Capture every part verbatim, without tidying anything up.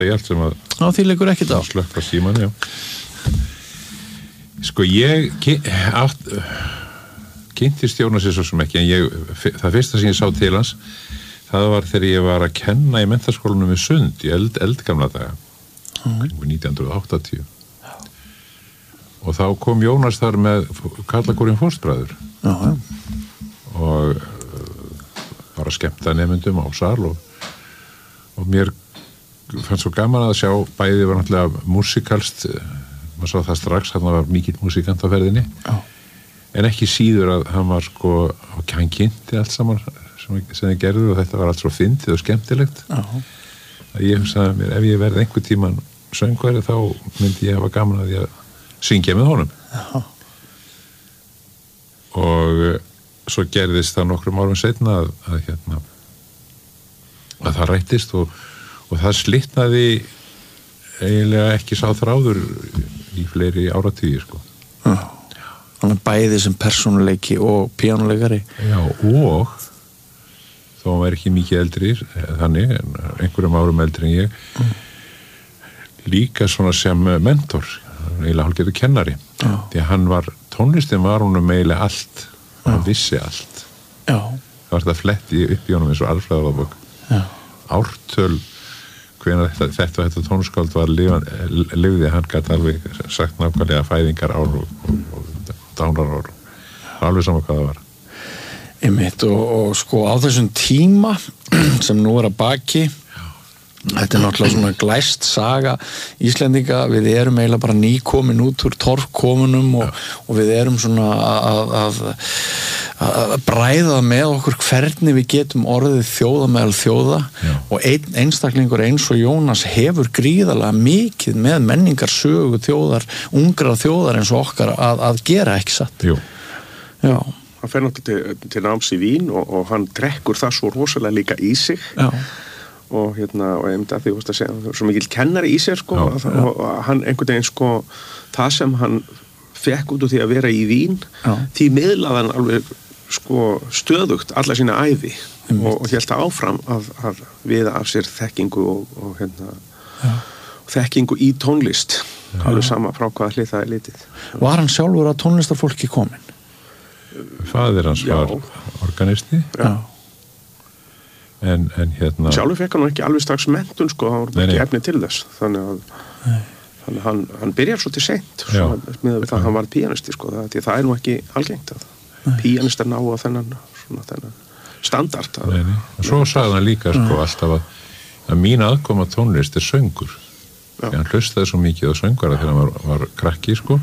ég allt sem að Ná, því leikur ekkert á slökka síman, já sko ég átt, kynntist Jónasi svo sem ekki en ég, það fyrsta sem ég sá til hans það var þegar ég var að kenna í menntaskólanum við Sund í eld, eldgamla daga mm. nítján hundruð áttatíu já. Og þá kom Jónas þar með Karlakórinn Fóstbræður já, já. og var að skemmta nemyndum á sal og, og mér fannst svo gaman að sjá bæði var náttúrulega músikalst maður sá það strax, hann var mikill músikant á ferðinni já. En ekki síður að hann var sko hann kynnti allt saman sem, sem þið gerðu og þetta var allt svo fyndið og skemmtilegt já. Að ég hugsaði mér ef ég verði einhver tíman söngvari þá myndi ég hafa gaman að ég syngja með honum já. Og svo gerðist það nokkrum árum seinna að, að hérna að það rættist og, og það slitnaði eiginlega ekki sá þráður í fleiri áratugi sko. Já. Hann er bæði sem persónuleiki og píanuleikari. Já, og þó hann var ekki mikið eldri þannig, einhverjum árum eldri en ég mm. líka svona sem mentor eiginlega hálfgerður kennari Já. Því að hann var, tónlistin var honum eiginlega allt hann vissi allt Já. Það var þetta fletti upp í honum eins og alfræðabók ártöl hvenær þetta, þetta, þetta tónskáld var lifði, hann gæti alveg sagt nákvæmlega fæðingar ár og, og, og dánar ár alveg saman hvað það var Einmitt, og, og sko á þessum tíma sem nú er að baki þetta er náttúrulega svona glæst saga Íslendinga, við erum eiginlega bara nýkomin út úr torfkomunum og, og við erum svona að, að, að bræða með okkur hvernig við getum orðið þjóða meðal þjóða Já. Og ein, einstaklingur eins og Jónas hefur gríðarlega mikið með menningar sögu þjóðar, ungra þjóðar eins og okkar að, að gera ekki satt Jú. Já. Hann fer náttúrulega til, til náms í Vín og, og hann drekkur það svo rosalega líka í sig Já. Og hérna, og einmitt að því, þú veist að segja, það er svo mikil kennari í sér, sko, já, og, já. og hann einhvern veginn, sko, það sem hann fekk út úr því að vera í Vín, já. Því miðlaði hann alveg, sko, stöðugt alla sína ævi og, og hélt áfram að, að viða af sér þekkingu og, og hérna, já. Þekkingu í tónlist, já. Alveg sama frá hvaða hlið það er litið. Var hann sjálfur að tónlistarfólki komin? Faðir hans já. Var organisti. Já. En, en hérna sjálfur fekk hann ekki alveg strax menntun sko, hann var ekki efni til þess þannig að, þannig að hann, hann byrjar svo til seint með það að hann var píanisti sko, það, það er nú ekki algengt að píanistar ná að þennan, svona, þennan standard að, nei, nei. Og svo sagði hann líka sko, alltaf að, að mín aðkoma tónlist er söngur því hann hlustaði svo mikið á söngvara þegar hann var, var krakki sko.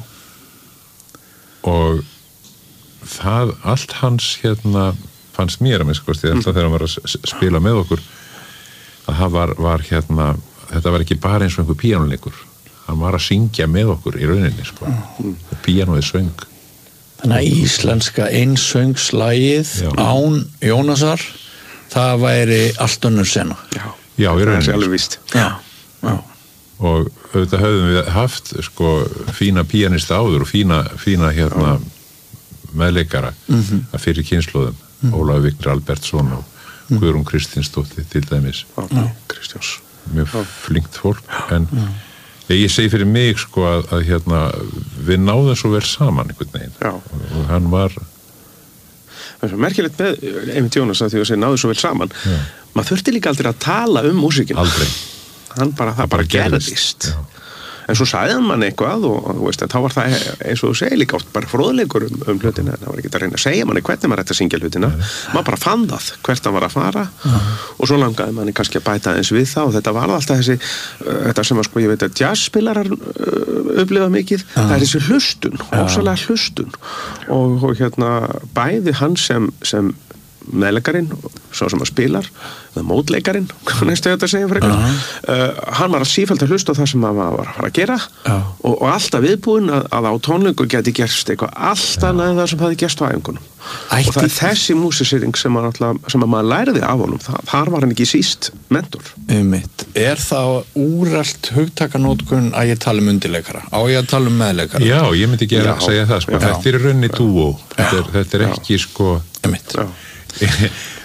Og það allt hans hérna fannst mér að minnst mm. þegar hann var að spila með okkur að það var, var hérna þetta var ekki bara eins og einhver píanuleikur hann var að syngja með okkur í rauninni sko. mm. Píanuði söng þannig að íslenska einsöngslagið án Jónasar það væri allt önnur sena já, já í rauninni alveg víst já. Já. Og auðvitað höfðum við haft sko, fína píanista áður og fína, fína hérna, meðleikara mm-hmm. að fyrir kynslóðum Mm. Ólafur Viktor Albertsson og mm. Guðrún Kristinsdóttir til dæmis ja. Kristjáns mjög flinkt fólk en ja. ég, ég segi fyrir mig sko að, að hérna, við náðum svo vel saman einhvern veginn ja. og, og hann var það er svo merkilegt með einmitt Jónas að því að segja náðum svo vel saman ja. Maður þurfti líka aldrei að tala um músíkina aldrei hann bara, það, það bara gerðist en svo sagði hann mann eitthvað og, og veist, þá var það eins og þú segir líka oft bara fróðleikur um, um hlutina, það var ekki að reyna að segja manni hvernig maður ætti að syngja hlutina, maður bara fann það hvert hann var að fara uh-huh. og svo langaði manni kannski að bæta eins við það og þetta var alltaf þessi, uh, þetta sem að sko ég veit að jazzspilarar uh, upplifa mikið, uh-huh. það er þessi hlustun, ósalega hlustun og, og hérna bæði hann sem, sem meðleikarinn, svo sem að spilar eða mótleikarinn, næstu þetta að segja frekar uh-huh. uh, hann var að sífellt að hlusta á það sem hann var að fara að gera uh-huh. og, og alltaf viðbúinn að, að á tónleiku geti gerst eitthvað allt annað en það sem hafi gerst á æfingunum og það er þessi músisýring sem, sem að maður læriði af honum það, þar var hann ekki síst mentor Einmitt. Er það úrelt hugtakanótkun að ég tala um undirleikara á ég að tala um meðleikara? Já, ég myndi ekki að segja það sko. Þetta er raunni dúó þetta er, þetta er ekki sko Einmitt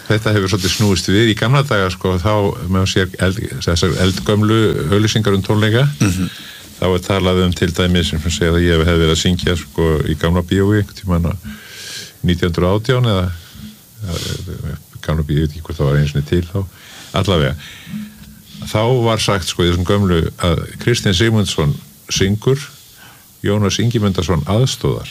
þetta hefur svolítið snúist við í gamla daga sko, þá með sér eld, þessar eldgömlu auglýsingar um tónleika mm-hmm. þá er talað um til dæmis sem segja að ég hef verið að syngja sko, í gamla bíói tímann nítján hundruð og átján eða, eða gamla bíói, ég veit ekki hvort það var einu sinni til þá allavega þá var sagt sko í þessum gömlu að Kristinn Sigmundsson syngur Jónas Ingimundarson aðstóðar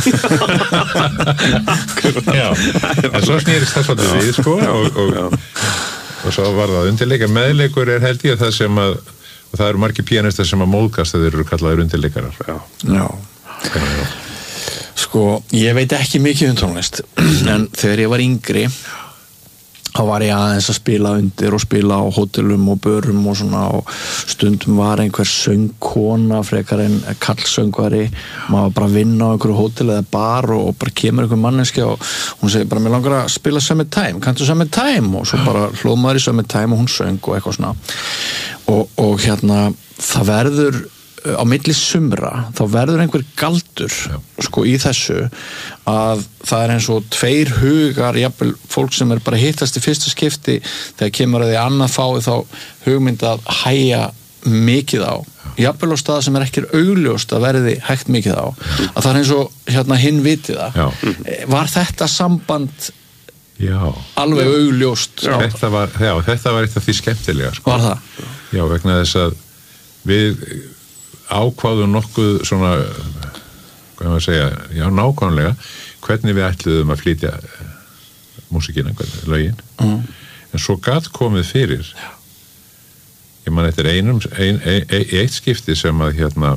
já, en svo snýrist það svolítið við sko og, og, og svo var það undirleika meðleikur er held ég það sem að og það eru margir píanistar sem að móðgast þeir eru kallaðir undirleikarar já, já. já. Sko, ég veit ekki mikið um tónlist en þegar ég var yngri þá var ég aðeins að spila undir og spila á hótelum og börum og svona og stundum var einhver söngkona frekar en kallsöngvari maður bara að vinna á einhverju hótel eða bar og bara kemur einhver manneski og hún segir bara, mér langar að spila Summertime, kanntu Summertime og svo bara hlóð maður í Summertime og hún söng og eitthvað svona og, og hérna, það verður á milli sumra, þá verður einhver galdur Já. sko í þessu að það er eins og tveir hugar, jafnvel fólk sem er bara hittast í fyrsta skipti þegar kemur að því annað fái þá hugmynd að hæja mikið á jafnvel á stað sem er ekki augljóst að verði hægt mikið á að það er eins og hérna hinn vitið það Já. Var þetta samband Já. alveg augljóst þetta var, já, þetta var eitt af því skemmtilega sko. Var það? Já, vegna þess að við ákváðum nokkuð svona hvað maður segja, já nákvæmlega hvernig við ætluðum að flytja músíkina, lögin mm. en svo gat komið fyrir já. Ég man eftir einum ein, ein, ein, eitt skipti sem að hérna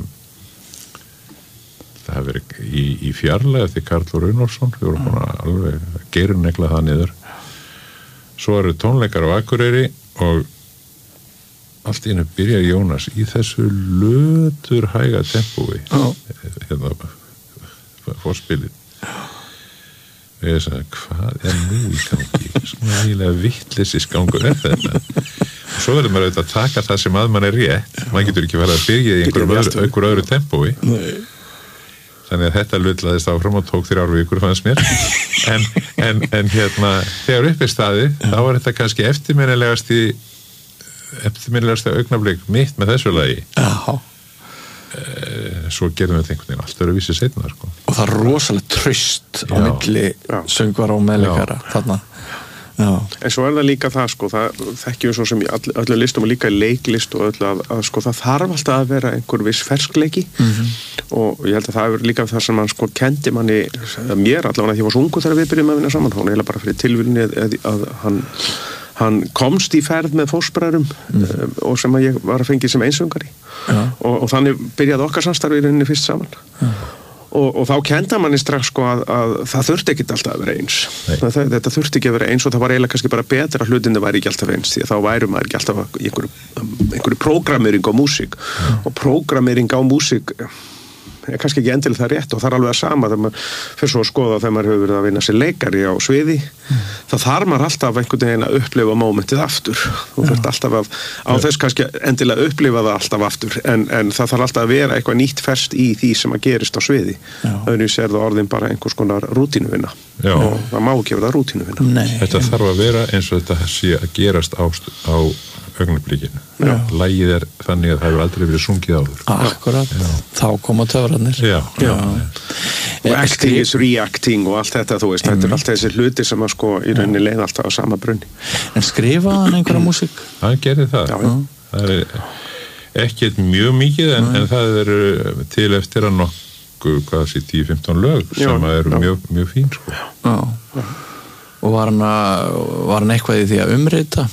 það hefur verið í, í fjarlæg eftir Karl Runolfsson við vorum mm. alveg geirnegla það niður svo eru tónleikar á Akureyri og allt í einu byrjar Jónas í þessu lötur hæga tempói oh. hérna fórspilið og ég sagði, hvað er nú í gangi svona eiginlega vittleysis gangur er þetta og svo verður maður auðvitað að taka það sem að mann er rétt maður getur ekki verið að byrja í einhverjum öðru, einhver öðru tempói Nei. Þannig að þetta lullaðist áfram og tók þrjár vikur fannst mér en, en, en hérna þegar upp er staði þá var þetta kannski eftirminnilegast í eftirminnilegasta augnablik mitt með þessu lagi Já. Svo gerðum við einhvern veginn allt öðruvísi seinna sko. Og það er rosalega traust á milli söngvara og meðleikara þarna Já. En svo er það líka það sko, það þekkjum við svo sem í all, öllu listum og líka í leiklist og öllu að, að sko það þarf alltaf að vera einhver viss ferskleiki mm-hmm. og ég held að það er líka það sem hann sko kendi manni, mér allavega því ég var svo ungu þegar við byrjum að vinna saman, hún er eiginlega bara fyrir tilvílunni að, að, að hann hann komst í ferð með fósbræðrum mm. um, og sem að ég var að fengi sem einsöngari ja. og, og þannig byrjaði okkar samstarfi í rauninni fyrst saman ja. og, og þá kenda manni strax sko að, að það þurfti ekki alltaf að vera eins það, þetta þurfti ekki að vera eins og það var eiginlega kannski bara betra að hlutinni væri ekki alltaf eins því að þá væri maður ekki alltaf í einhverju, einhverju prógrammering á músík ja. Og prógrammering á músík er kannski ekki endilega það rétt og það er alveg að sama þegar maður fyrir svo að skoða þegar maður hefur verið að vinna sér leikari á sviði mm. þá þarf maður alltaf einhvern veginn að upplifa mómentið aftur þú þurft alltaf að á ja. Þess kannski endilega upplifa það alltaf aftur en, en það þarf alltaf að vera eitthvað nýtt ferskt í því sem að gerist á sviði auðvitað er það orðin bara einhvers konar rútínuvinna og það má ekki vera rútínuvinna Þetta þarf að vera eins og þetta sé að gerast á, á augnablikinu. Lagið er þannig að það hefur aldrei verið sungið áður. Akkurat, þá koma töfrarnir. Já, já. Og acting is reacting og allt þetta, þú veist, þetta er allt þessi hluti sem að sko í rauninni leið alltaf á sama brunni. En skrifaði hann einhverja músík? Hann gerði það. Já, já. Það er ekkert mjög mikið en, en það er til eftir að nokkuð, hvað sé, tíu til fimmtán lög sem já, eru mjög, mjög fín, sko. Já. Já. Og var hann, að, var hann eitthvað í því að umrita?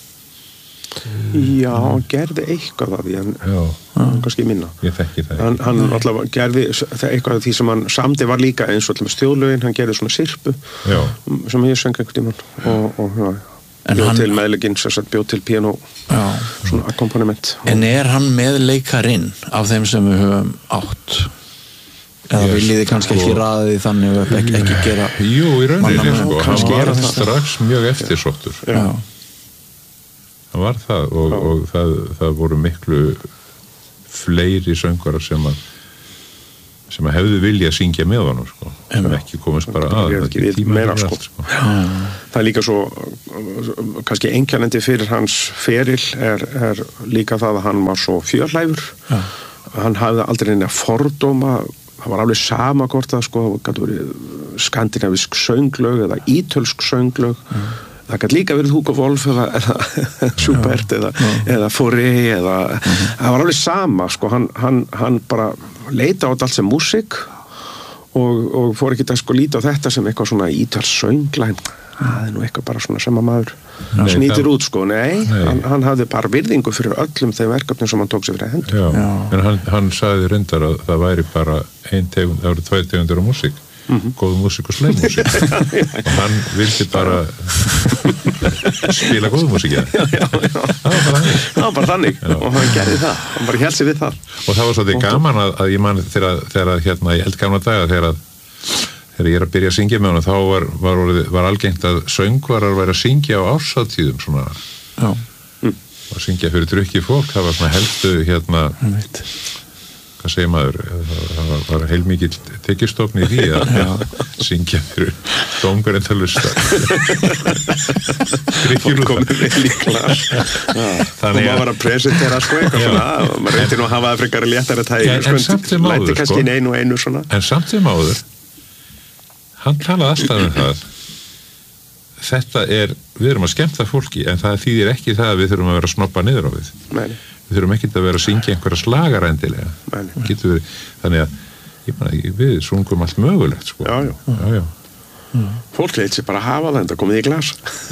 Já, hann gerði eitthvað af því en hann kannski minna ég þekki það hann, hann alltaf gerði eitthvað af því sem hann samdi var líka eins og alltaf með stjóðlögin hann gerði svona sirpu já. Sem ég söng einhvern tímann og, og já, bjóð hann... til meðleginn bjóð til piano já. Svona akkompaniment En er hann með leikarinn af þeim sem við höfum átt? Eða viljið þið kannski ekki ræða því þannig að ekki, ekki gera Jú, í rauninni sko, hann var strax mjög eftirsóttur Já Það var það og, og það, það voru miklu fleiri söngvarar sem að sem að hefðu vilja að syngja með honum sko, sem ekki komast bara að það ekki við meira sko. Sko. Það er líka svo kannski einkennandi fyrir hans feril er, er líka það að hann var svo fjölhæfur ja. Hann hafði aldrei neina fordóma, það var alveg sama hvort það sko, gæti verið skandinavísk sönglög eða ítölsk sönglög ja. Það gæti líka verið Hugo Wolf eða, eða Schubert ja. eða, ja. eða Fauré eða ja. Það var alveg sama sko, hann, hann, hann bara leita á þetta allt sem músík og, og fór ekki að sko líta á þetta sem eitthvað svona ítals sönglæn það er nú eitthvað bara svona sem að maður nei, snýtir það... út sko, nei, nei. Hann, hann hafði bara virðingu fyrir öllum þeim verkefnum sem hann tók sér fyrir hendur. Já, Já. En hann, hann sagði reyndar að það væri bara ein tegund, það voru tvær tegundir á músík mm-hmm. góð músík og sleim músík og hann vildi bara spila góð músík það var bara þannig það var bara þannig Já. Og hann gerði það, hann bara hélsi við það og það var svolítið gaman að, að ég man þegar, þegar hérna í eldgamla daga þegar að þegar ég er að byrja að syngja með hann þá var, var, var algengt að söngvarar væri að syngja á árshátíðum svona Já. Og syngja fyrir drukki fólk það var svona helstu hérna hvað segir maður það var, var heilmikill tekjustofn í því að syngja fyrir dóngar en það lusta fólk komið með líklar og maður var að presentera sko eitthvað svona og maður reyndi nú að hafa það frekar léttara tægi sko, læti kannski inn einu og einu svona en samt sem áður hann talaði alltaf um það þetta er, við erum að skemmta fólki en það þýðir ekki það að við þurfum að vera að snoppa niður á við Nei. Við þurfum ekki að vera að syngja einhverja slagarendilega verið, þannig að ég man ekki, við sungum allt mögulegt sko. Já, já, já, já. Mm. Fólk leit sér bara að hafa það en það komið í glas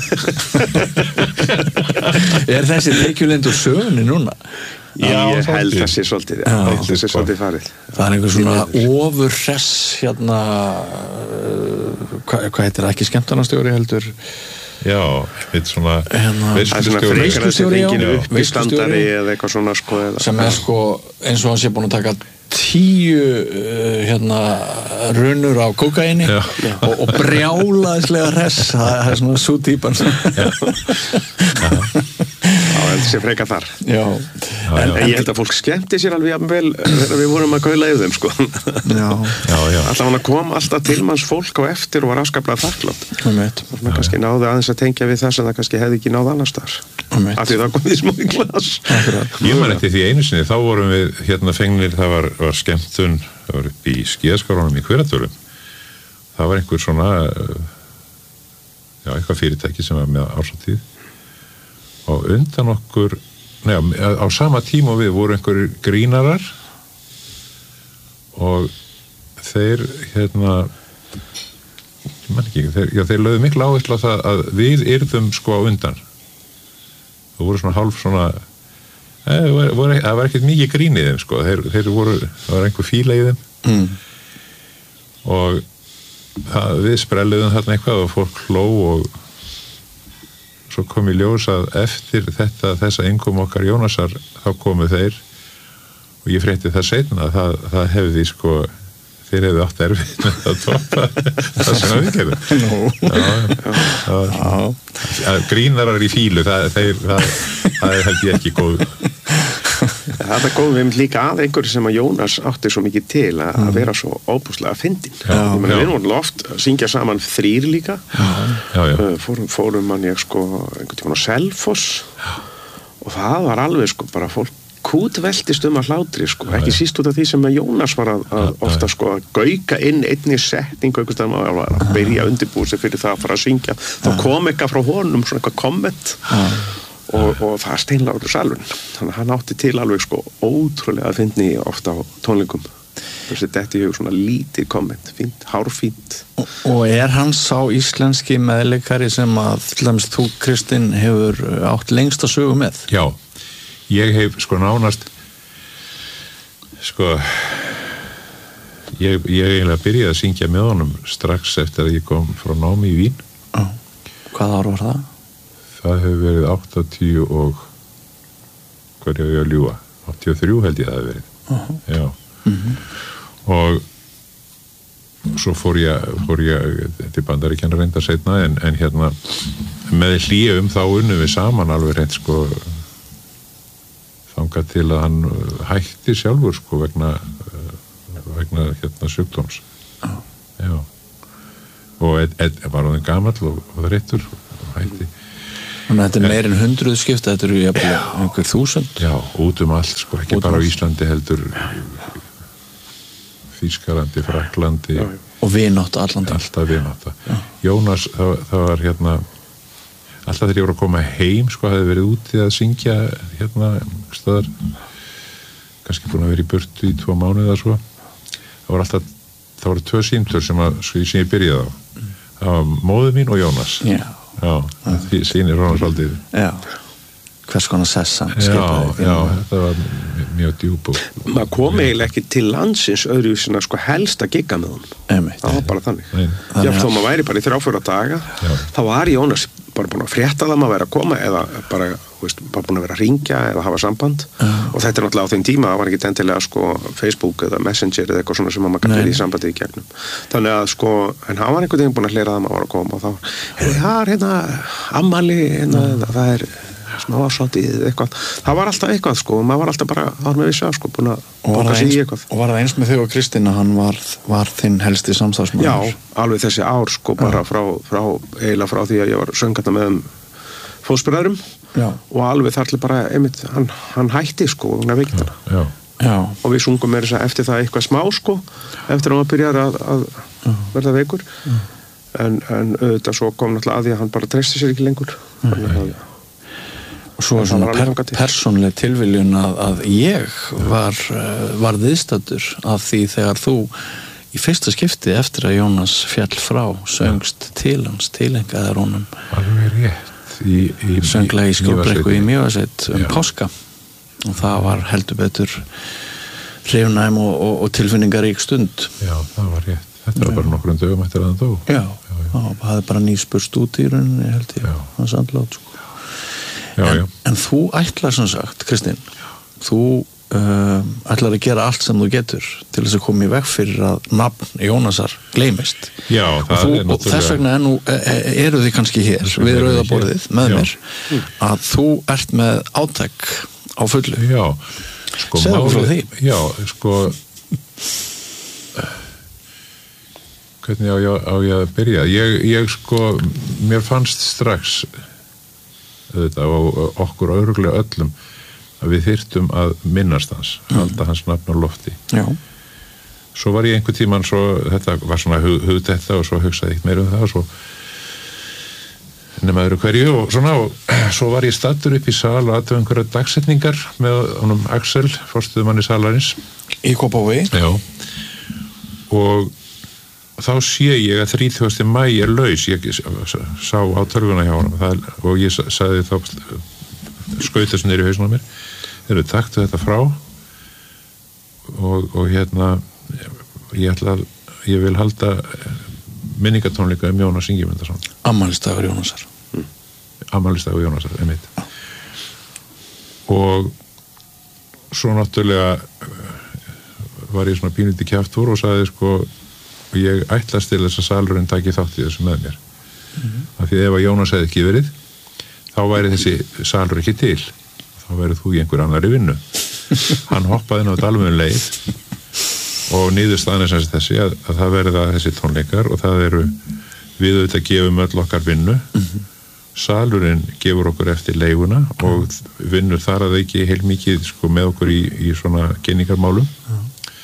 Er þessi tekjulind úr sögunni núna? Já, ég held það sé svolítið já, já, það sé svolítið farið Það er einhver svona ofurhress hérna hvað hva heitir það ekki skemmtarnastjóri heldur Já, eitt svona veislustjóri uppistandari eða eitthvað svona sko, eða, sem er sko eins og hann sé búin að taka tíu uh, hérna runur á kókaini og, og brjálaðislega hress það er svona svo típan Já Já, en þessi freka þar Já. Já, en já. Ég held að fólk skemmti sér alveg vel þegar við vorum að gaula yfir þeim sko. Já. Já, já. Alltaf hann kom alltaf til manns fólk á eftir og var afskaplega þakklátt og það kannski náði aðeins að tengja við þess að það kannski hefði ekki náð annars þar af því það kom í smá í glas Ég man eftir því einu sinni þá vorum við hérna fengnir, það var, var skemmtun það var upp í skíðaskálanum í Hveratörum það var einhver svona já, eitthvað fyrirtæki sem var með árshátíð og undan okkur nei, á sama tíma við voru einhverjir grínarar og þeir hérna ég man ekki, þeir, já, þeir lögðu miklu áherslu á það að við yrðum sko á undan það voru svona hálf svona það var, voru, það var ekkert mikið grín í þeim sko þeir, þeir voru, það var einhver fíla í þeim mm. og það, við sprelluðum þarna eitthvað og fólk hló og svo kom í ljós að eftir þetta, þessa innkom okkar Jónasar, þá komu þeir og ég frétti það seinna að það, það hefði sko, þeir hefði átt erfitt með að toppa það sem við gerum grínarar í fílu það, þeir, það, það er held ég ekki góð Það kom við líka að einhverju sem að Jónas átti svo mikið til að mm. vera svo óbúslega fyndin. Við erum oft að syngja saman þrír líka. Já, já, já. Fórum, fórum mann ég sko einhvern tímann á Selfoss og það var alveg sko bara fólk kútveltist um að hlátri sko, ekki síst út af því sem að Jónas var að, að ofta sko að gauka inn einni setningu einhvers staðar maður var að byrja að undirbúa sig fyrir það að fara að syngja. Þá kom eitthvað frá honum svona eitthvað komment. Og, og það steinlaður úr salun þannig að hann átti til alveg sko ótrúlega að finna í ofta á tónleikum þessi detti í hug svona lítið komment fínt, hárfínt og, og er hann sá íslenski meðleikari sem að til dæmis þú Kristinn hefur átt lengst að sögu með? Já, ég hef sko nánast sko ég, ég eiginlega byrjaði að syngja með honum strax eftir að ég kom frá námi í Vín. Ó, hvað ár var það? Það hefur verið áttatíu og hvað er ég að ljúga áttatíu og þrjú held ég það hefur verið uh-huh. já uh-huh. og svo fór ég, fór ég til Bandaríkjanna reynda seinna en, en hérna með hlýjum þá unnum við saman alveg reynd sko þangað til að hann hætti sjálfur sko vegna vegna hérna sjúkdóms já, já. og Ed, Ed var hann gamall og, og þreyttur og hætti Þannig að þetta er meir en hundruð skipta, þetta eru jafnvel einhver þúsund. Já, út um allt, sko, ekki bara á Íslandi heldur, Þýskalandi, Fraklandi. Og vinátta allan. Alltaf vinátta. Jónas, það, það var hérna, alltaf þegar ég voru að koma heim, sko, hafði verið úti að syngja, hérna, staðar, kannski búin að vera í burtu í tvo mánuði eða svo. Það var alltaf, það voru tvö símtöl sem, að, sem ég byrjaði á. Það var móður mín og Jónas. Já. Já, því sýnir Rónar svolítið. Já, hvers konar sessan skipaði. Já, já, þetta var mjög djúp. Maður kom eiginlega ekki til landsins öðruvísina sko helst að gigga með hún. Einmitt. Það var bara þannig. Já, þó maður væri bara í þrjá fjóra daga, já. Þá var Jónas bara búin að frétta það maður væri að koma eða bara, veist, bara búin að vera að ringja eða hafa samband já. Og þetta er náttúrulega á þeim tíma, það var ekki endilega sko Facebook eða Messenger eða eitthvað svona sem maður gæti verið í sambandi í gegnum. Þannig að sko, en hann var einhvern veginn búin að hlera það maður var að koma og þá, hey, það er hérna ammali, hérna, það er smáarsátið eitthvað. Það var alltaf eitthvað sko, maður var alltaf bara, það var með vissi að sko, búin að bóka sig í eitthvað. Og var það eins með þig og Kristín að hann var, var þinn helsti samstarfsmaður? Já, alveg þessi ár sko, bara frá, frá, eiginlega frá því að ég var söngandi með um fótspyrðarum og alveg þar til bara, einmitt, hann, hann hætti sko, hann er veikindana. Já, já. Og við sungum með þess að eftir það eitthvað smá sko, eftir að hann byrjar að, að verða veikur. Já. En, en auðvitað svo kom náttúrulega að því að hann bara treysti sér ekki lengur. Þannig að og svo er svona per, persónleg tilviljun að, að ég var, var viðstaddur af því þegar þú í fyrsta skipti eftir að Jónas fjall frá söngst til hans, tilengaðar honum alveg rétt í, í, sönglega í Skjólbrekku í Mývatnssveit um páska og það var heldur betur hrifnæm og, og, og tilfinningarík stund. Já, það var rétt þetta var já. Bara nokkrum dögum eftir að hann dó. Já, já, já. Það hafði bara nýspurst út í rauninni held ég, hans andlát sko. Já, en, já. en þú ætlar sem sagt, Kristín þú um, ætlar að gera allt sem þú getur til þess að koma í veg fyrir að nafn Jónasar gleymist já, og, þú, og þess vegna er nú, eru þið kannski hér við rauðaborðið með já. Mér að þú ert með átak á fullu já, sko segðu frá því já, sko hvernig á ég, á ég að byrja ég, ég sko, mér fannst strax þetta og okkur örugglega öllum að við þyrftum að minnast hans mm. halda hans nafn á lofti já. Svo var ég einhver tíman svo, þetta var svona hug, hug þetta og svo hugsaði eitt meira um það og svo nema öðru hverju og svona og svo var ég staddur upp í sal og aðtöf einhverja dagsetningar með honum Axel, forstuðumanni salarins í Kópavogi já og þá sé ég að þrítugasti maí er laus ég sá á tölvuna hjá honum það, og ég sagði þá skaut þessu niður í hausnum á mér þeir eru taktu þetta frá og, og hérna ég ætla að ég vil halda minningatónleika um Jónas Ingimundarson Afmælisdagur Jónasar mm. Afmælisdagur Jónasar, einmitt og svo náttúrulega var ég svona pínlítið kjaftúr og sagði sko og ég ætlast til þess að salurinn taki þátt í þessu með mér mm-hmm. af því ef að Jónas hefði ekki verið þá væri þessi salur ekki til þá værið þú í einhver annari vinnu hann hoppaði inn á dalvun leið og niðurstaðan er sem þessi að, að það verða þessi tónleikar og það eru við auðvitað gefum öll okkar vinnu mm-hmm. salurinn gefur okkur eftir leiguna og vinnur þar að ekki heilmikið sko, með okkur í, í svona kynningarmálum mm.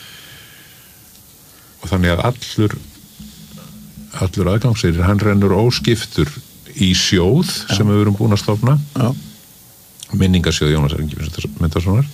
og þannig að allur allur aðgangsir, hann rennur óskiptur í sjóð já. Sem við erum búin að stofna já. Minningarsjóð Jónasar Ingimundarsonar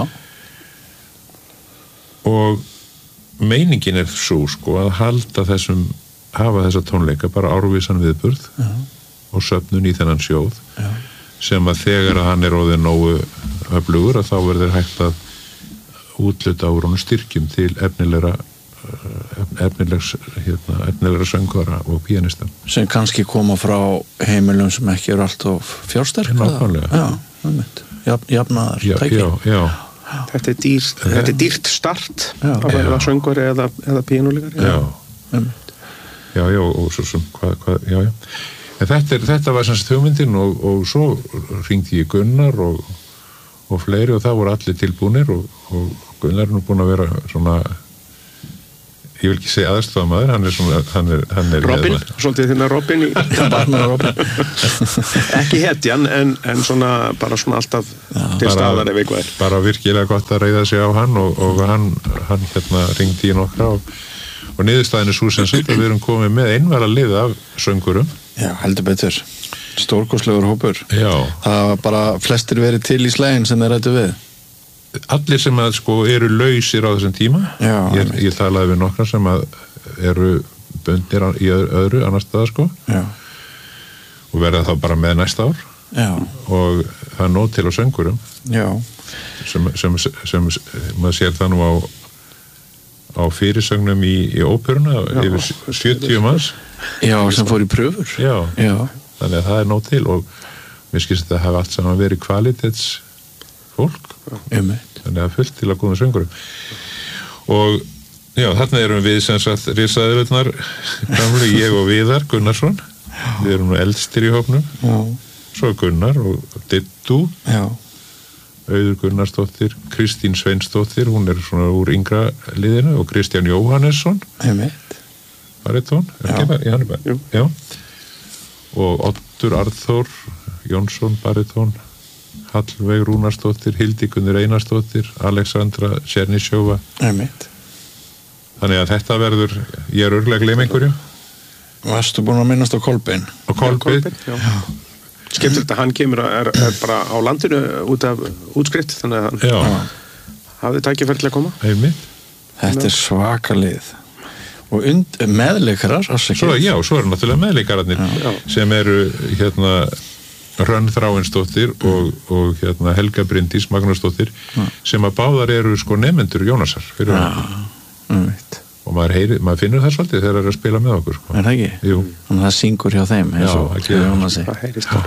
og meiningin er svo sko að halda þessum hafa þessa tónleika bara árvísan viðburð já. Og söfnun í þennan sjóð já. Sem að þegar að hann er orðið nógu öflugur að þá verður hægt að útluta úr honum styrkjum til efnilegra efnilegs hérna, efnilegra söngvara og píanista sem kannski koma frá heimilum sem ekki eru alltaf fjársterk nákvæmlega jafnaðar já, já, já. Þetta er dýrt, þetta er dýrt start já. Að vera söngvari eða, eða píanuleikari já. Já. já, já, og svo sem hvað, hvað, já, já en þetta, er, þetta var semst hugmyndin og, og svo hringdi ég Gunnar og, og fleiri og það voru allir tilbúnir og, og Gunnar er nú búin að vera svona ég vil ekki segja aðstofamaður, hann er svona hann er, hann er Robin, hérna. svolítið þinna Robin í Robin. ekki hetjan en, en svona, bara svona alltaf já, til staðar ef eitthvað er bara virkilega gott að reiða sig á hann og, og hann, hann hérna ringdi í nokkra og, og niðurstaðin er svo sem sagt að við erum komið með einvala lið af söngurum. Já, heldur betur stórkostlegur hópur. Já. Það var bara flestir verið til í slegin sem þeir rættu við. Allir sem að sko eru lausir á þessum tíma. Já, ég, ég talaði við nokkra sem að eru bundnir í öðru annars staðar sko. Já. Og verða þá bara með næsta ár. Já. Og það er nóg til á söngurum. Já. Sem, sem, sem, sem maður sér það nú á á fyrirsögnum í, í óperuna yfir sjötíu manns. Já, sem fór í pröfur. Já. Já. Þannig að það er nóg til og mér skilst að það hafa allt saman verið kvalitets fólk. Einmitt. Þannig að fullt til að góða söngurum. Og já, þarna erum við sem sagt risaðurnar gamlu, ég og Viðar Gunnarsson. Já. Við erum nú eldstir í hópnum. Já. Svo Gunnar og Dittu. Já. Auður Gunnarsdóttir, Kristín Sveinsdóttir, hún er svona úr yngra liðinu og Kristján Jóhannesson. Einmitt. Baritón, er ekki það? Hann er bara, já. Og Oddur Arþór Jónsson, baritón, Hallveig Rúnarsdóttir, Hildigunnur Einarsdóttir, Alexandra Černisjóva. Einmitt. Þannig að þetta verður, ég er örglega að gleyma einhverju. Varstu búin að minnast á Kolbeinn? Á Kolbeinn, já. já. Skemmtilegt að hann kemur er, er bara á landinu út af útskrift, þannig að hann já. hafði tækifæri til að koma. Einmitt. Þetta er svakalið. Og und, meðleikarar svo, já, svo eru náttúrulega meðleikararnir já. Sem eru hérna Hrönn Þráinsdóttir og, og hérna Helga Bryndís Magnúsdóttir já. Sem að báðar eru sko nemendur Jónasar fyrir hann og maður, heyri, maður finnur það svolítið þegar það er að spila með okkur sko. Er það ekki? Jú. Þannig að það syngur hjá þeim já, það, það heyrist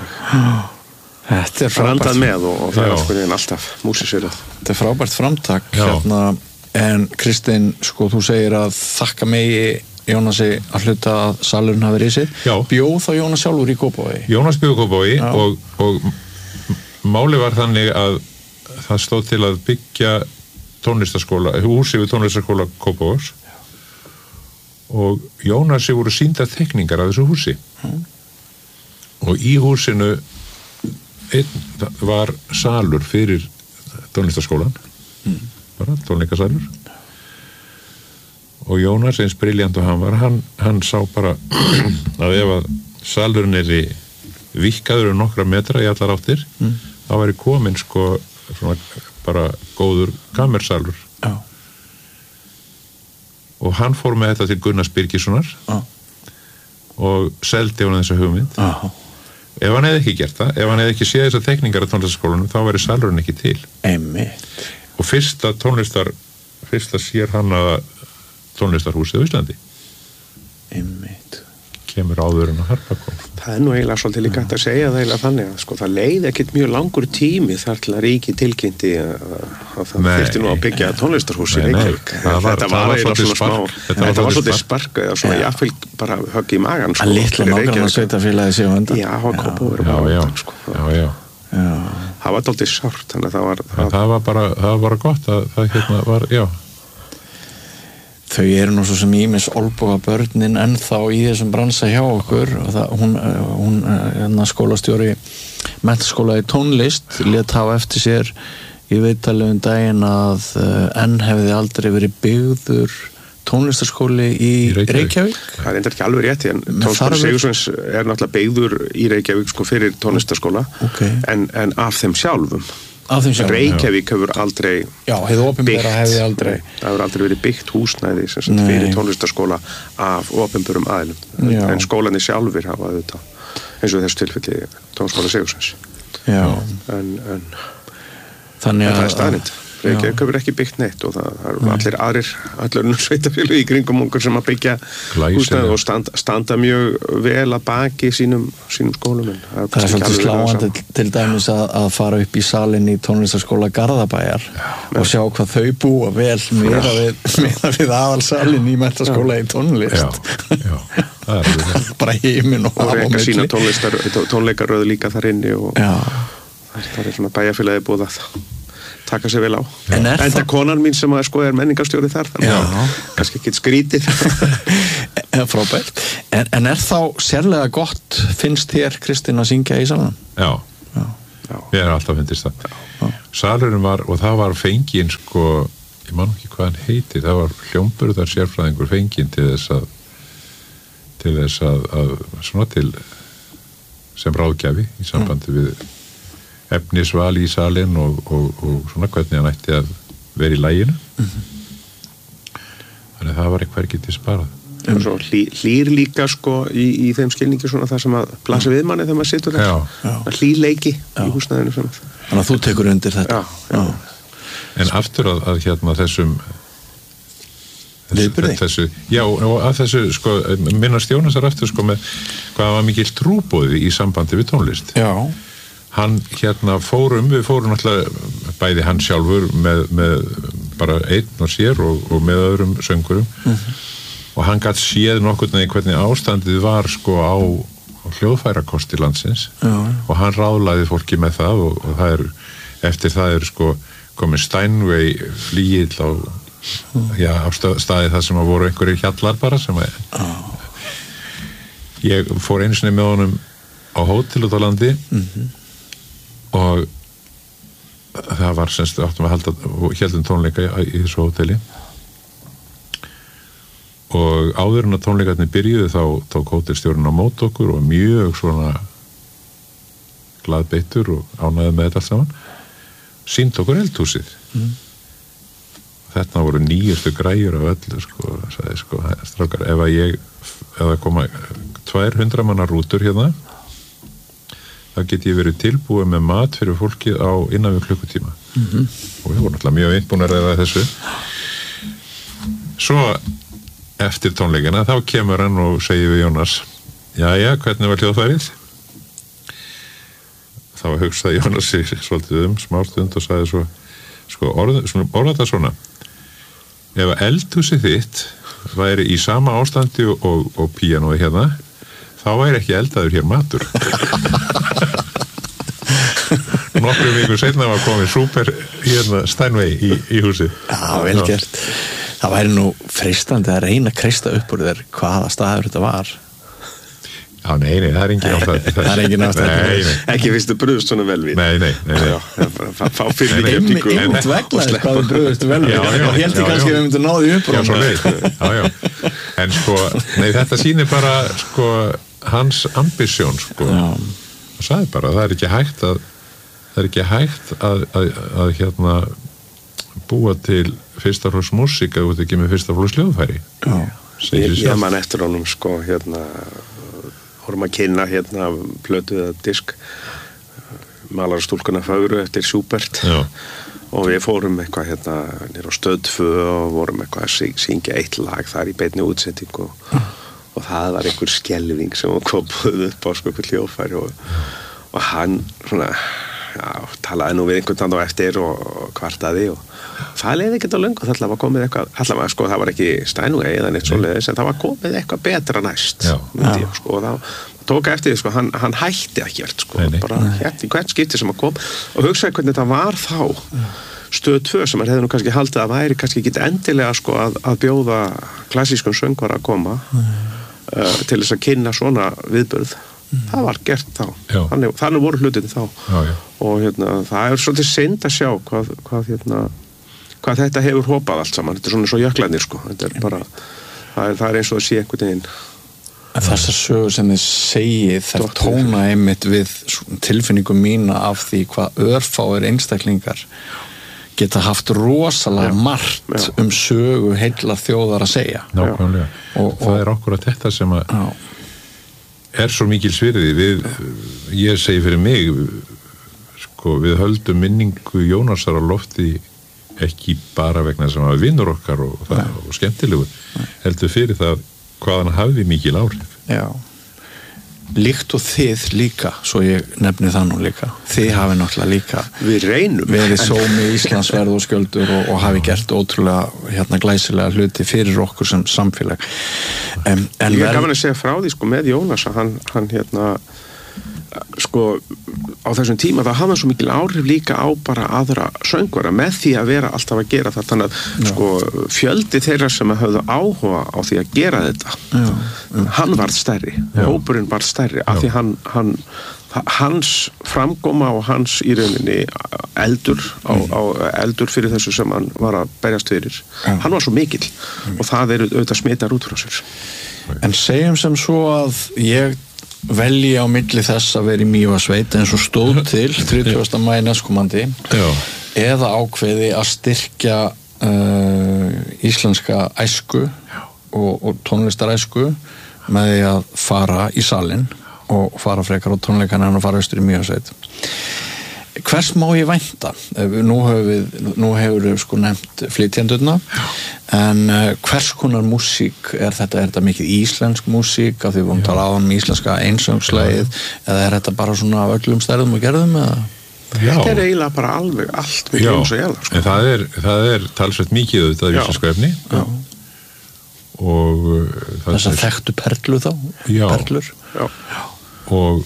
þetta er frábært með og, og það já. Er sko alltaf músisverið. Þetta er frábært framtak hérna. En Kristinn, sko, þú segir að þakka megi Jónasi að hluta að salurinn hafi risið. Bjóð þá Jónas sjálfur í Kópavogi? Jónas bjóð í Kópavogi og, og máli var þannig að það stóð til að byggja tónlistaskóla, húsi við tónlistaskóla Kópavogs og Jónasi voru sýndar teikningar af þessu húsi. Mm. Og í húsinu einn var salur fyrir tónlistaskólan. Mm. bara, tónleikasalur og Jónas eins briljant og hann var hann, hann sá bara að ef að salurinn er í vikkaður um nokkra metra í allar áttir mm. þá væri komin sko svona bara góður kamersalur já. Og hann fór með þetta til Gunnars Birgissonar já. Og seldi hann þessa hugmynd já. Ef hann hefði ekki gert það, ef hann hefði ekki séð þessar teikningar á tónlistaskólanum þá væri salurinn ekki til einmitt og fyrsta tónlistar fyrsta sér hann að tónlistarhúsið á Íslandi einmitt kemur áður en að harpa kom það er nú eiginlega svolítið líka hægt að segja það eiginlega þannig að sko það leiði ekkert mjög langur tími þar til að ríki tilkynnti að, að það þyrfti nú að byggja tónlistarhús í Reykjavík þetta var eiginlega svona smá þetta var svolítið spark eða svona jáfnvel bara högg í magan að litla nágrannar sveitafélagi séu undan já, hann Kópavogur var undan sko já, já Já. Það var dálítið sárt þannig að það var það, það var bara, það var bara gott að það hérna var, já Þau eru nú svo sem ímis olbúa börnin ennþá í þessum bransa hjá okkur og það, hún, hún hérna skólastjóri menntaskóla í tónlist lét hafa eftir sér í viðtali um daginn að enn hefði aldrei verið byggður tónlistarskóli í, í Reykjavík. Reykjavík það er enda ekki alveg rétt en Tónskóli Sigursveins er náttúrulega byggður í Reykjavík sko fyrir tónlistarskóla okay. en, en af þeim sjálfum af þeim sjálfum Reykjavík hefur aldrei já, hefði opinbera hefði aldrei það hefur aldrei verið byggt húsnæði sem sagt, fyrir tónlistarskóla af opinberum aðilum já. En skólanir sjálfur hafa þetta eins og þessu tilfelli Tónskóli Sigursveins en, en þannig að það er staðnind Reykjavík hefur ekki byggt neitt og það, það eru allir aðrir allir sveitafélög í kringum okkur sem að byggja húsnæði og standa, standa mjög vel að baki sínum, sínum skólum en það er, það er svolítið sláandi til, til dæmis að, að fara upp í salin í tónlistarskóla Garðabæjar já, og sjá hvað þau búa vel meira við, meira við aðalsalin í menntaskóla í tónlist já, já, það er það bara heiminn og og reyka sína tónleikaröðu líka þar inni og það er svona bæjarfélagi búið að taka sér vel á. En er Enda það- konan mín sem að sko er menningarstjóri þar, þannig Já. að kannski ekki skrítið. Frábært. En, en er þá sérlega gott, finnst þér Kristín að syngja í salnum? Já, Já. ég er alltaf fyndist það. Salurinn var, og það var fengin sko, ég man ekki hvað hann heitir, það var hljómburðar sérfræðingur fengin til þess að til þess að, að svona til sem ráðgjafi í sambandi við efnisval í salinn og, og, og svona hvernig hann ætti að vera í laginu. Mm-hmm. Þannig að það var eitthvað ekki til sparað. Og svo hlý, hlýr líka sko í, í þeim skilningi svona það sem að blasa við manni þegar maður situr þar. Já. Hlýleiki í húsnæðinu svona. Þannig að þú tekur undir þetta. Já, já. En aftur að, að hérna þessum Viðburði. þessu, já, og að þessu sko, minnast Jónasar aftur sko með hvað var mikill trúboði í sambandi við tónlist. Já. Hann hérna fórum, við fórum náttúrulega bæði hann sjálfur með, með bara einn og sér og, og með öðrum söngurum mm-hmm. og hann gat séð nokkurn veginn hvernig ástandið var sko á, á hljóðfærakosti landsins Já. og hann ráðlaði fólki með það og, og það er, eftir það er sko komið Steinway flíill á, mm. já, á staði það sem að voru einhverjir hjallar bara sem að Já. Ég fór einu sinni með honum á hótel út á landi mm-hmm. og það var semst áttum að halda héldum tónleika í, í þessu hóteli og áður en að tónleikarnir byrjuðu þá tók hótelstjórinn á mót okkur og mjög svona glaðbeittur og ánægði með þetta allt saman sýndi okkur eldhúsið mm. þetta voru nýjustu græjur af öllu sko, sagði sko strákar, ef að ég ef að koma tvær hundra manna rútur hérna þá get ég verið tilbúið með mat fyrir fólkið á innan við klukkutíma mm-hmm. og við vorum alltaf mjög innbúnar eða þessu svo eftir tónleikina þá kemur hann og segir við Jónas jæja, hvernig var hljóðfærið? Þá hugsaði Jónas sig svolítið um smástund og sagði svo sko, orð, svona, orða þetta svona ef að eldhúsið þitt væri í sama ástandi og, og, og píanói hérna þá væri ekki eldaður hér matur nokkrum vikur seinna var komið super hérna Steinway í, í húsið. Já, vel gert. Það væri nú freistandi að reyna að kreista upp úr þér hvaða staður þetta var. Já, nei, nei, það er engin ástæð. Það er engin ástæð. Nei, nei. Ekki fyrstu brugðust svona vel við. Nei, nei, nei. nei. Fá fyrir gefningu. Einmitt veglaðist hvað við brugðust vel við. Já, já, og held ég kannski að við myndum náðu upp. Já, svo leið. Já, já. En sko, nei, þetta sýnir bara, sko, hans ambisjón, sko. Það sagði bara, það er ekki hægt að, það er ekki hægt að, að, að hérna, búa til fyrsta flokks músík að þú ert ekki með fyrsta flokks hljóðfæri. Já. Ég, ég man eftir honum, sko, hérna, vorum að kynna hérna plötu eða disk Malarastúlkuna fögru eftir Schubert. Já. Og við fórum eitthvað hérna nýr á Stöð tvö og vorum eitthvað að syngja eitt lag þar í beinni útsetting og, og það var einhver skelving sem kom búið upp á sko einhver hljóðfæri og, og hann svona já, talaði nú við einhvern tand á eftir og, og kvartaði og það leiði ekkert á löngu, það var komið eitthvað allavega sko, það var ekki Steinway eða neitt svoleiðis en það var komið eitthvað betra næst myndi ég sko og þá tók eftir því sko, hann, hann hætti að gert sko, nei, nei. bara hérna í hvern skipti sem að kom og hugsaði hvernig þetta var þá Stöð tvö sem að hefði nú kannski haldið að væri kannski ekki endilega sko að, að bjóða klassískun söngvara að koma uh, til þess að kynna svona viðburð mm. það var gert þá þannig, þannig voru hlutin þá já, já. og hérna, það er svolítið synd að sjá hvað, hvað, hérna, hvað þetta hefur hopað allt saman, þetta er svona svo jöklarnir sko, þetta er bara það er, það er eins og að sé einhvern veginn Þessar sögur sem þið segið þær tóna einmitt við tilfinningum mína af því hvað örfáir einstaklingar geta haft rosalega já, margt já. um sögu heilla þjóðar að segja. Nákvæmlega. Og, og það er okkur að þetta sem að já. er svo mikil svirði við, ég segi fyrir mig sko, við höldum minningu Jónasar á lofti ekki bara vegna sem að vinnur okkar og, það, og skemmtilegur, heldur fyrir það hvað hann hafði mikil áhrif. Já. Líkt og þið líka, svo ég nefni það nú líka. Þið hafi náttúrulega líka við reynum verið sómi Íslandsverð og skjöldur og, og hafi gert ótrúlega hérna glæsilega hluti fyrir okkur sem samfélag. Um, en ég er vel... gaman að segja frá því sko með Jónas að hann, hann hérna sko á þessum tíma þá hafði hann svo mikil áhrif líka á bara aðra söngvara með því að vera alltaf að gera það þannig að já. Sko fjöldi þeirra sem höfðu áhuga á því að gera þetta já. Hann varð stærri hópurinn varð stærri af því hann, hann hans framgóma og hans í rauninni eldur á, á eldur fyrir þessu sem hann var að berjast fyrir já. Hann var svo mikill mm. og það er auðvitað smitar út frá sér. En segjum sem svo að ég velji á milli þess að vera í Mývatnssveit eins og stóð til þrítugasta maí næstkomandi eða ákveði að styrkja uh, íslenska æsku og, og tónlistaræsku með því að fara í salinn og fara frekar á tónleikana en að fara austur í Mývatnssveit. Hvers má ég vænta? Nú hefur við, nú hefur við sko nefnt flytjendurna, en uh, hvers konar músík er þetta? Er þetta mikið íslensk músík af því við vorum að tala á um íslenska einsöngslegið eða er þetta bara svona af öllum stærðum og gerðum eða? Þetta er eiginlega bara alveg allt mikið eins og ég sko. En það er, það er talsvert mikið auðvitað af íslensku efni Já. Og uh, þess að þekktu perlu þá? Já. Perlur? Já. Og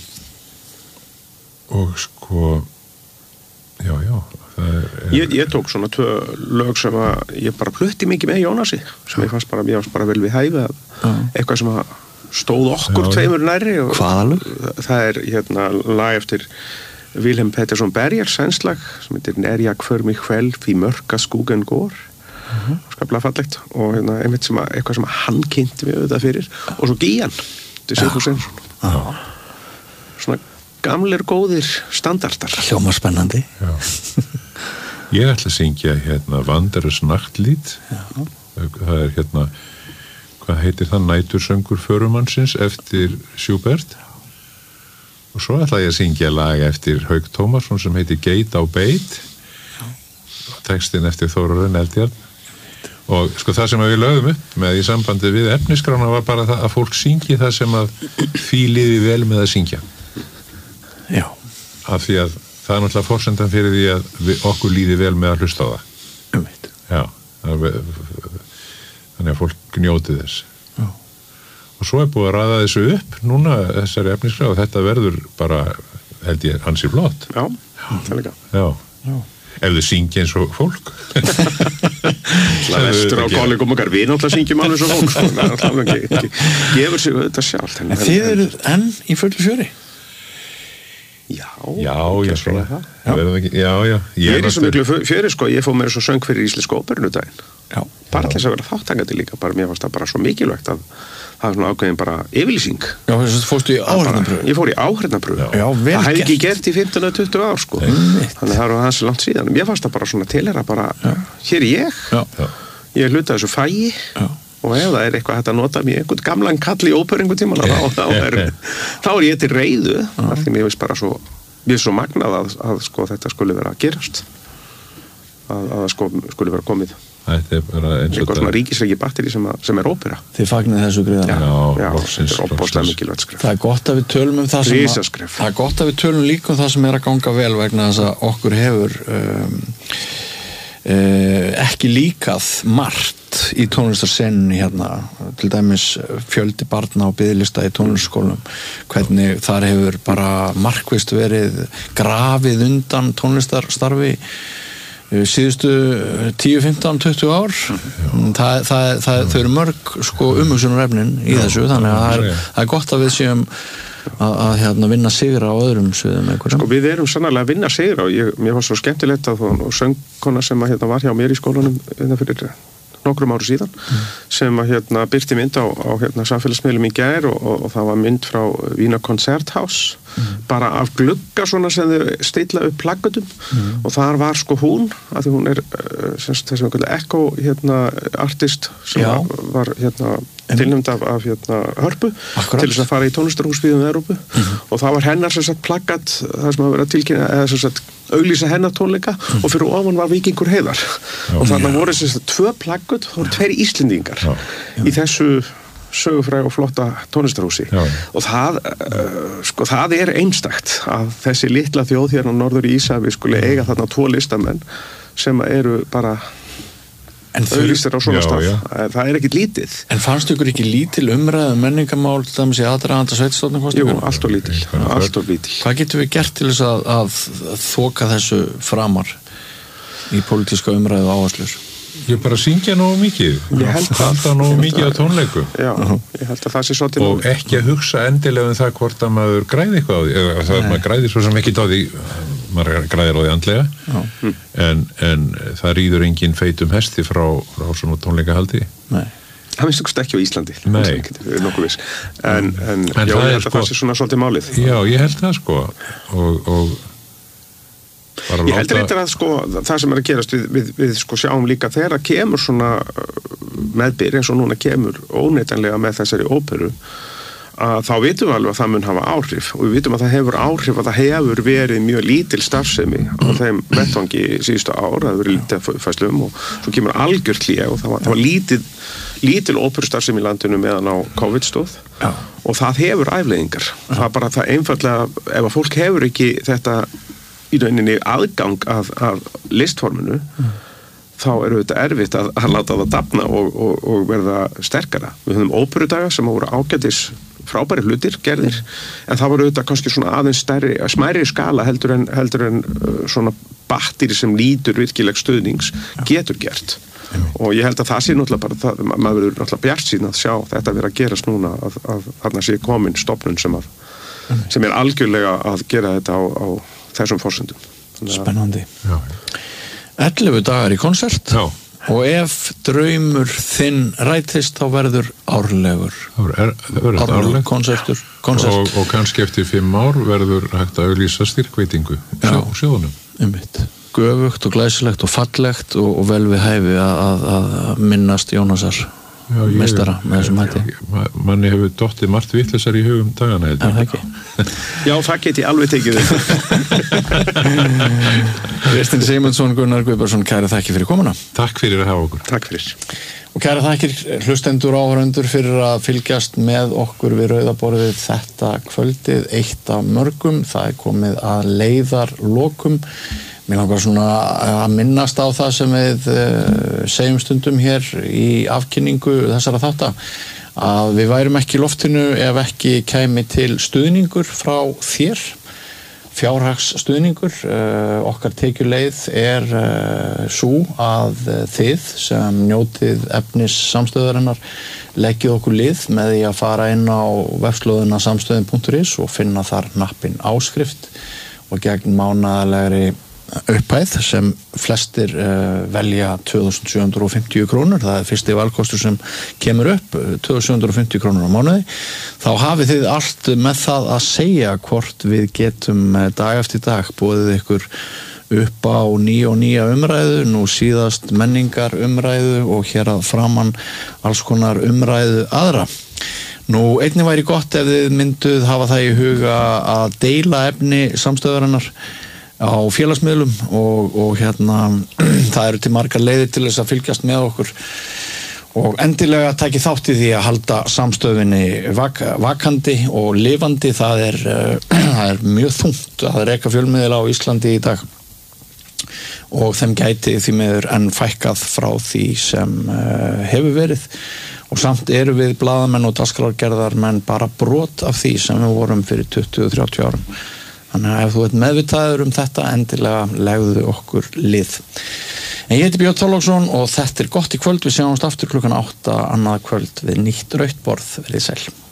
og sko Já, já. Það er, er... Ég, ég tók svona tvö lög sem að ég bara plutti mikið með Jónasi sem ég fannst bara, ég fannst bara vel við hæfi að eitthvað sem að stóð okkur já, tveimur nærri. Hvaða lög? Það er hérna lag eftir Vilhelm Pettersson Berger, sænslag sem heitir När jag för mig själv i mörka skogen går uh-huh. skaplega fallegt og hérna einmitt sem að eitthvað sem að hann kynnti við auðvitað fyrir og svo Gían til Sigfús Sveinsson uh-huh. svona gamlir góðir standardar. Hljómar spennandi. Ég ætla að syngja hérna Wanderers Nachtlied. Það er hérna, hvað heitir það, Nætursöngur förumannsins eftir Schubert. Og svo ætla ég að syngja lag eftir Hauk Tómasson sem heitir Geit á beit. Textin eftir Þórarinn Eldjárn. Og sko það sem við lögum upp með í sambandi við efniskrána var bara það að fólk syngi það sem að því liði vel með að syngja. Já. Af því að það er náttúrulega forsendan fyrir því að við, okkur líði vel með að hlusta á það. Umveit. Já. Það, þannig að fólk njóti þess. Já. Og svo er búið að ræða þessu upp núna þessari efniskrá og þetta verður bara, held ég, ansi flott. Já, það er líka. Já. Já. Ef þau syngja eins og fólk. Það er vestur á kollegum okkar, við náttúrulega syngjum alveg eins og fólk. Það er náttúrulega ekki, ekki, gefur sig þetta sjálf. En þið eru enn í fullu fjöri? Já, já, já, svona það. Já, já, já. Ég er í svo miklu fjöri, sko, ég fóð mér svo söng fyrir íslensku óperunu daginn. Já. Bara til þess að vera þáttangandi líka, bara mér fannst það bara svo mikilvægt að það er svona ákveðin bara yfirlýsing. Já, þess að fórstu í áheyrnarpröfu. Ég fór í áheyrnarpröfu. Já, vel gert. Það hefði ekki gert í fimmtán til tuttugu ár, sko. Þannig að það var hans langt síðan. Mér fannst það bara svona tilheyra bara, hér er ég. Já. Ég er hluti af þessu fæi. Já. Og ef það er eitthvað hægt að nota mér einhvern gamlan kall í óperu einhvern tímann þá, þá, er, þá er ég til reiðu af því mér veist bara svo mér er svo magnað að, að sko þetta skuli vera að gerast að, að sko skuli vera komið þetta er bara eins og eitthvað svona ríkisleiki batteri sem, að, sem er ópera. Þið fagnið þessu greiðan. Já, já, já þetta er opbóðslega mikilvægt skref. Það er gott að við tölum um það sem að, það er gott að við tölum líka um það sem er að ganga vel vegna þess að okkur hefur um, uh, ekki líkað margt í tónlistarsenunni hérna, til dæmis fjöldi barna á biðlista í tónlistarskólum, hvernig þar hefur bara markvisst verið grafið undan tónlistarstarfi síðustu tíu, fimmtán, tuttugu ár. Það, það, það, þau eru mörg sko umhugsunarefnin í þessu, þannig að það er, það er gott að við séum að, að hérna, vinna sigra á öðrum sviðum einhverjum. Sko við erum sannarlega að vinna sigra og ég, mér var svo skemmtilegt að og söngkona sem að, hérna, var hjá mér í skólanum hérna fyrir nokkrum áru síðan mm. sem að hérna birti mynd á, á hérna samfélagsmiðlum í gær og, og, og það var mynd frá Vína Konzerthaus mm. bara af glugga svona sem þau stilla upp plaggatum mm. og þar var sko hún að því hún er þessum ekko hérna artist sem var, var hérna tilnæmd af, af hérna hörpu Akkurat. Til þess að fara í tónlistarhúsbyggðum í Evrópu mm. og það var hennar sem sagt plaggat það sem að vera tilkynna eða sem sagt auglýsa hennar tónleika mm. og fyrir ofan var Víkingur Heiðar Já. Og þarna voru sem sagt tvö plaggut og tveir Íslendingar Já. Í þessu sögufræg og flotta tónlistarhúsi Já. Og það uh, sko það er einstakt að þessi litla þjóð hérna á norður í Íshafi skuli eiga þarna tvo listamenn sem eru bara auðlýstir á svona Já, stað já. það er ekkit lítið En fannst ykkur ekki lítil umræðu menningamál til dæmis í aðdraganda sveitstjórnarkosningunum? Jú, allt og lítil, allt og lítil Hvað getum við gert til þess að, að þoka þessu framar í pólitíska umræðu og áherslur? Ég bara syngja nógu mikið Ég held það. Halda nógu mikið á tónleikum Já, ég held að það sé svolítið og ekki að hugsa endilega um það hvort að maður græði eitthvað á því eða það maður græðir svo sem ekki á því maður græðir á því andlega en, en það rýður engin feitum hesti frá, frá svona tónleikahaldi Nei Það minnst ekki ekki á Íslandi Nei. nokkuð viss En, en, En já, það ég er held að sko- það sé svona svolítið málið Já, ég held það sko og, og bara Ég held láta reyndar að sko, það sem er að gerast við, við, við sko sjáum líka þegar að kemur svona meðbyr eins og núna kemur óneitanlega með þessari óperu að þá vitum við alveg að það mun hafa áhrif og við vitum að það hefur áhrif að það hefur verið mjög lítil starfsemi á þeim vettvangi síðustu ár, það hefur verið lítið fæslum og svo kemur algjört hlé og það var, það var lítil, lítil óperustarfsemi í landinu meðan á COVID stóð Já. og það hefur æfleiðingar það er bara það einfaldlega, ef að fólk hefur ekki þetta í rauninni aðgang af, af listforminu mm. þá er þetta erfitt að, að láta það dafna og, og, og verða sterkara. Við höfum óperudaga sem voru ágætis frábæri hlutir gerðir, en það voru auðvitað kannski svona aðeins stærri, smærri skala heldur en, heldur en uh, svona battir sem lítur virkileg stuðnings getur gert. Mm. Og ég held að það sé náttúrulega bara, það, maður verður náttúrulega bjart sín að sjá þetta vera að gerast núna að, að þarna sé komin stofnun sem, að, mm. sem er algjörlega að gera þetta á, á þessum forsendum. Spennandi. Já. ellefu dagar í konsert Já. og ef draumur þinn rætist þá verður árlegur. Það verður- það verður Árlegur árleg konsertur. Konsert. og, og kannski eftir fimm ár verður hægt að auglýsa styrkveitingu Já. á sjóðunum. Einmitt. Göfugt og glæsilegt og fallegt og, og vel við hæfi að, að, að minnast Jónasar Já, ég- meistara með þessum hætti. Ma- manni hefur dottið margt vitleysar í hugum dagana Er það ekki? Já, það get ég alveg tekið Kristinn Sigmundsson, Gunnar Guðbjörnsson, kæra þakki fyrir komuna. Takk fyrir að hafa okkur. Takk fyrir. Og kæra þakkir hlustendur og áhorfendur fyrir að fylgjast með okkur við Rauðaborðið þetta kvöldið, eitt af mörgum. Það er komið að leiðarlokum. Mér langar svona að minnast á það sem við uh, segjum stundum hér í afkynningu þessara þátta, að við værum ekki í loftinu ef ekki kæmi til stuðningur frá þér, fjárhagsstuðningur. Uh, okkar tekjuleið er uh, sú að þið sem njótið efnis samstöðarinnar leggið okkur lið með því að fara inn á vefslóðina samstöðin punktur is og finna þar nappin áskrift og gegn mánaðalegri upphæð sem flestir uh, velja tvö þúsund sjö hundruð fimmtíu krónur, það er fyrsti valkostur sem kemur upp, tvö þúsund sjö hundruð fimmtíu krónur á mánuði. Þá hafið þið allt með það að segja hvort við getum dag eftir dag boðið ykkur upp á nýja og nýja umræðu, nú síðast menningar umræðu og hér að framan alls konar umræðu aðra. Nú, einnig væri gott ef þið mynduð hafa það í huga að deila efni samstöðarinnar á félagsmiðlum og, og hérna það eru til margar leiðir til þess að fylgjast með okkur og endilega taki þátt í því að halda samstöðinni vak vakandi og lifandi. Það er, uh, það er mjög þungt að reka fjölmiðla á Íslandi í dag og þeim gæti því miður enn fækkað frá því sem uh, hefur verið og samt eru við blaðamenn og dagskrárgerðar menn bara brot af því sem við vorum fyrir tuttugu til þrjátíu árum. Þannig að ef þú ert meðvitaður um þetta, endilega legðu okkur lið. En ég heiti Björn Þorláksson og þetta er gott í kvöld. Við sjáumst aftur klukkan átta annað kvöld við nýtt rautt borð. Verið sæl.